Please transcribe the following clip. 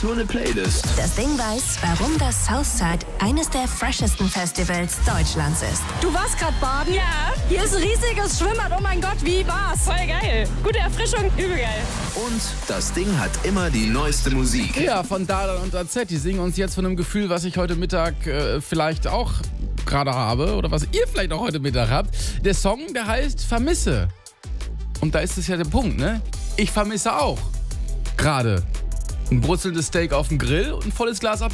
nur eine Playlist. Das Ding weiß, warum das Southside eines der freshesten Festivals Deutschlands ist. Du warst gerade baden? Ja. Hier ist ein riesiges Schwimmbad. Oh mein Gott, wie war's? Voll geil. Gute Erfrischung, übel geil. Und das Ding hat immer die neueste Musik. Ja, von Dadan und AZ. Die singen uns jetzt von einem Gefühl, was ich heute Mittag vielleicht auch gerade habe oder was ihr vielleicht auch heute Mittag habt. Der Song, der heißt Vermisse. Und da ist es ja der Punkt, ne? Ich vermisse auch gerade ein brutzelndes Steak auf dem Grill und ein volles Glas